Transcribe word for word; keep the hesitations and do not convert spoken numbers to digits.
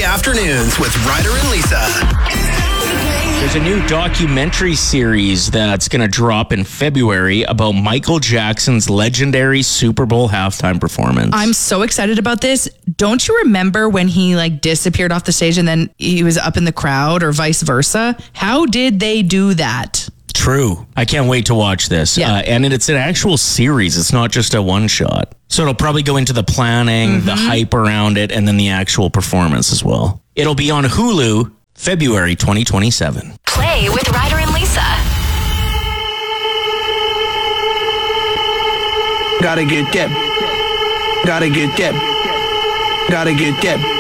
Afternoons with Ryder and Lisa. There's a new documentary series that's going to drop in February about Michael Jackson's legendary Super Bowl halftime performance. I'm so excited about this. Don't you remember when he like disappeared off the stage and then he was up in the crowd or vice versa? How did they do that? True. I can't wait to watch this. Yeah. Uh, and it's an actual series. It's not just a one shot. So it'll probably go into the planning, mm-hmm. the hype around it, and then the actual performance as well. It'll be on Hulu February twenty twenty-seven. Play with Ryder and Lisa. Gotta get that. Gotta get that. Gotta get that.